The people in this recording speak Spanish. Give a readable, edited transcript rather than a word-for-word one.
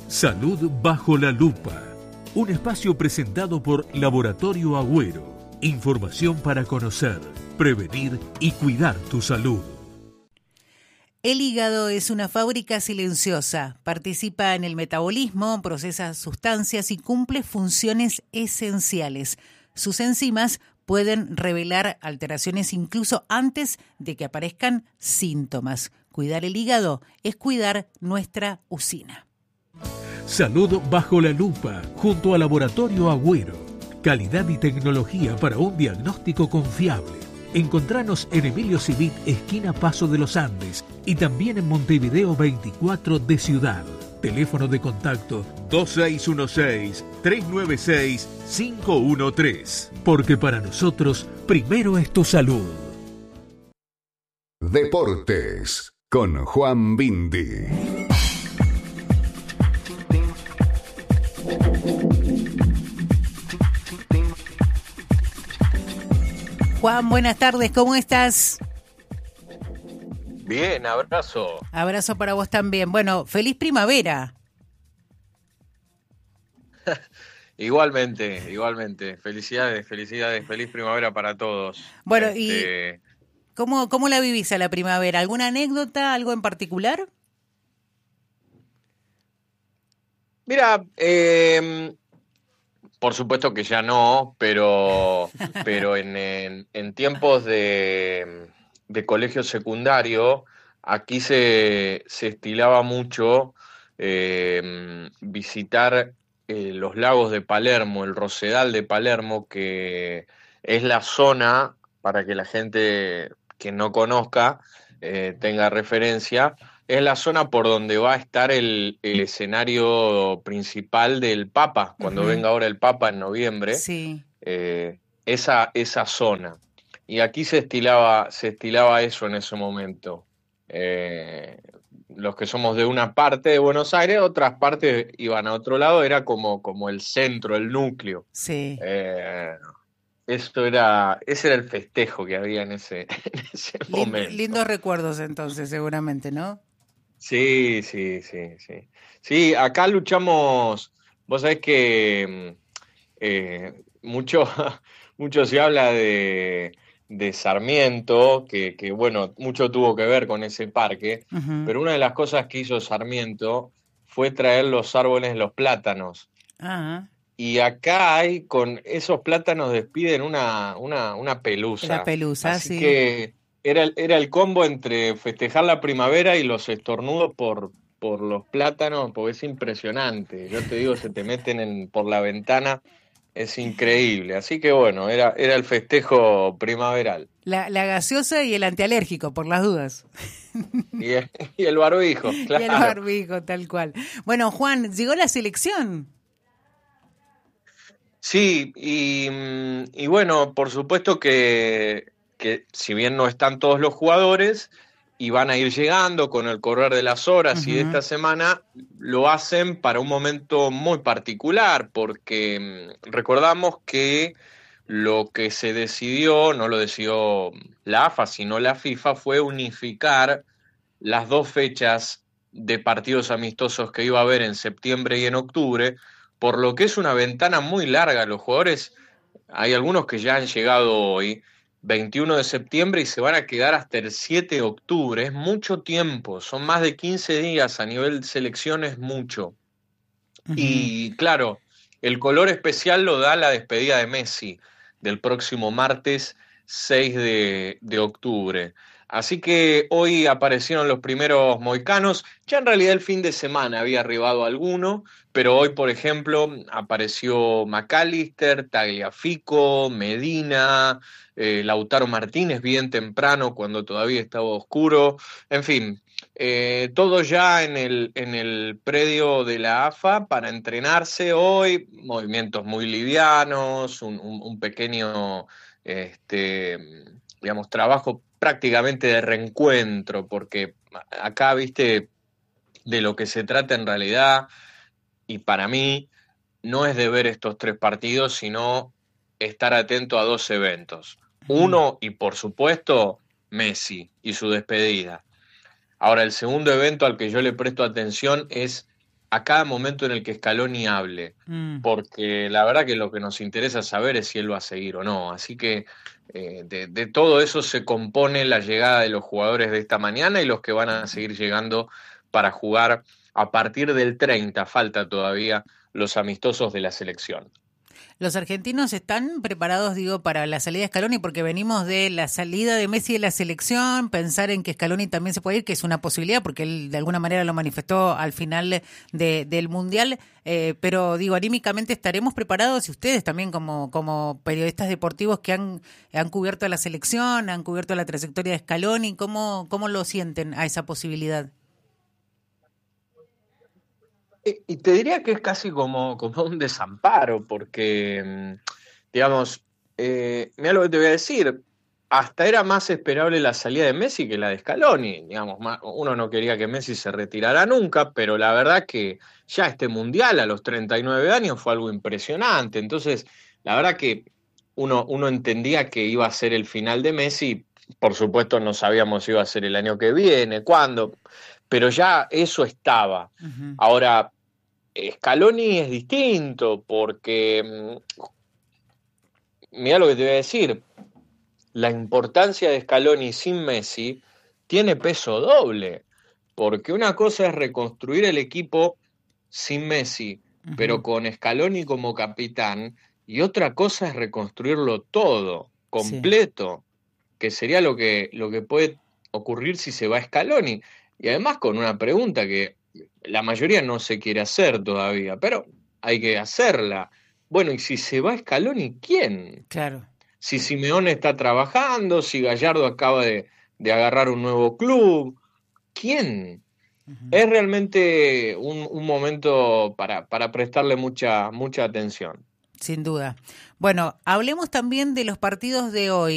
Salud bajo la lupa. Un espacio presentado por Laboratorio Agüero. Información para conocer, prevenir y cuidar tu salud. El hígado es una fábrica silenciosa. Participa en el metabolismo, procesa sustancias y cumple funciones esenciales. Sus enzimas pueden revelar alteraciones incluso antes de que aparezcan síntomas. Cuidar el hígado es cuidar nuestra usina. Salud bajo la lupa, junto a Laboratorio Agüero. Calidad y tecnología para un diagnóstico confiable. Encontranos en Emilio Civit, esquina Paso de los Andes, y también en Montevideo 24 de Ciudad. Teléfono de contacto 2616-396-513. Porque para nosotros, primero es tu salud. Deportes, con Juan Bindi. Juan, buenas tardes, ¿cómo estás? Bien, abrazo. Abrazo para vos también. Bueno, feliz primavera. Igualmente. Felicidades, feliz primavera para todos. Bueno, ¿y cómo la vivís a la primavera? ¿Alguna anécdota, algo en particular? Mira, por supuesto que ya no, pero en tiempos de colegio secundario, aquí se estilaba mucho visitar los lagos de Palermo, el Rosedal de Palermo, que es la zona, para que la gente que no conozca tenga referencia, es la zona por donde va a estar el escenario principal del Papa, cuando venga ahora el Papa en noviembre. Sí. Esa zona. Y aquí se estilaba eso en ese momento. Los que somos de una parte de Buenos Aires, otras partes iban a otro lado, era como el centro, el núcleo. Sí. Ese era el festejo que había en ese momento. Lindos recuerdos entonces, seguramente, ¿no? Sí. Sí, acá luchamos, vos sabés que mucho se habla de Sarmiento, que bueno, mucho tuvo que ver con ese parque, pero una de las cosas que hizo Sarmiento fue traer los árboles, los plátanos. Ajá. Y acá con esos plátanos despiden una pelusa. La pelusa, así sí. que era el combo entre festejar la primavera y los estornudos por los plátanos, porque es impresionante. Yo te digo, se te meten por la ventana, es increíble. Así que bueno, era el festejo primaveral. La gaseosa y el antialérgico, por las dudas. Y el barbijo, claro. Y el barbijo, tal cual. Bueno, Juan, llegó la selección. Sí, y bueno, por supuesto que si bien no están todos los jugadores y van a ir llegando con el correr de las horas y de esta semana, lo hacen para un momento muy particular, porque recordamos que lo que se decidió, no lo decidió la AFA, sino la FIFA, fue unificar las dos fechas de partidos amistosos que iba a haber en septiembre y en octubre, por lo que es una ventana muy larga. Los jugadores, hay algunos que ya han llegado hoy, 21 de septiembre, y se van a quedar hasta el 7 de octubre. Es mucho tiempo, son más de 15 días a nivel selección, es mucho. Y claro, el color especial lo da la despedida de Messi del próximo martes 6 de octubre. Así que hoy aparecieron los primeros mohicanos. Ya en realidad el fin de semana había arribado alguno, pero hoy, por ejemplo, apareció McAllister, Tagliafico, Medina, Lautaro Martínez bien temprano cuando todavía estaba oscuro. En fin, todo ya en el predio de la AFA para entrenarse hoy. Movimientos muy livianos, un pequeño, digamos, trabajo prácticamente de reencuentro, porque acá, viste, de lo que se trata en realidad, y para mí, no es de ver estos tres partidos, sino estar atento a dos eventos. Uno, y por supuesto, Messi y su despedida. Ahora, el segundo evento al que yo le presto atención es a cada momento en el que Scaloni hable, porque la verdad que lo que nos interesa saber es si él va a seguir o no. Así que de todo eso se compone la llegada de los jugadores de esta mañana y los que van a seguir llegando para jugar a partir del 30, falta todavía, los amistosos de la selección. Los argentinos están preparados, digo, para la salida de Scaloni, porque venimos de la salida de Messi de la selección, pensar en que Scaloni también se puede ir, que es una posibilidad, porque él de alguna manera lo manifestó al final del Mundial, pero digo, anímicamente estaremos preparados, y ustedes también como periodistas deportivos que han cubierto a la selección, han cubierto la trayectoria de Scaloni, ¿cómo lo sienten a esa posibilidad? Y te diría que es casi como un desamparo, porque, digamos, mira lo que te voy a decir, hasta era más esperable la salida de Messi que la de Scaloni, digamos, uno no quería que Messi se retirara nunca, pero la verdad que ya este Mundial a los 39 años fue algo impresionante, entonces la verdad que uno entendía que iba a ser el final de Messi, por supuesto no sabíamos si iba a ser el año que viene, cuándo, pero ya eso estaba. Uh-huh. Ahora, Scaloni es distinto porque, mira lo que te voy a decir, la importancia de Scaloni sin Messi tiene peso doble, porque una cosa es reconstruir el equipo sin Messi, pero con Scaloni como capitán, y otra cosa es reconstruirlo todo, completo, que sería lo que puede ocurrir si se va Scaloni, y además con una pregunta que la mayoría no se quiere hacer todavía, pero hay que hacerla. Bueno, y si se va Scaloni, ¿quién? Claro. Si Simeone está trabajando, si Gallardo acaba de agarrar un nuevo club, ¿quién? Uh-huh. Es realmente un momento para prestarle mucha atención. Sin duda. Bueno, hablemos también de los partidos de hoy.